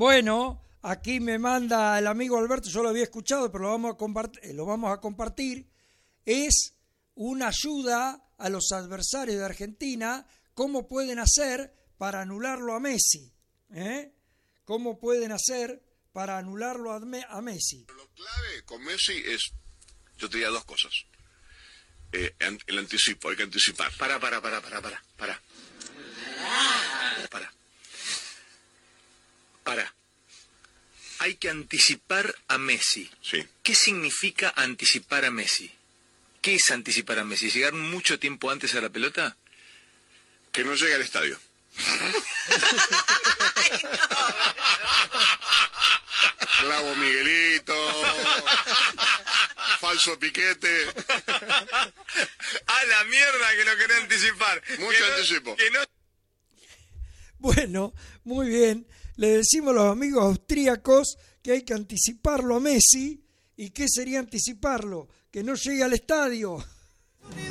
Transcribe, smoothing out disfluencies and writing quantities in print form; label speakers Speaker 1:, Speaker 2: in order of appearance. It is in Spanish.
Speaker 1: Bueno, aquí me manda el amigo Alberto, yo lo había escuchado, pero lo vamos a compartir. Es una ayuda a los adversarios de Argentina, cómo pueden hacer para anularlo a Messi. ¿Cómo pueden hacer para anularlo a Messi?
Speaker 2: Lo clave con Messi es, yo te diría dos cosas. El anticipo, hay que anticipar. Para.
Speaker 3: Hay que anticipar a Messi.
Speaker 2: Sí.
Speaker 3: ¿Qué significa anticipar a Messi? ¿Qué es anticipar a Messi? ¿Llegar mucho tiempo antes a la pelota?
Speaker 2: Que no llegue al estadio. Clavo Miguelito. Falso piquete.
Speaker 3: A la mierda que lo querés anticipar.
Speaker 2: Mucho anticipo.
Speaker 1: Bueno, muy bien. Le decimos a los amigos austríacos que hay que anticiparlo a Messi. ¿Y qué sería anticiparlo? Que no llegue al estadio.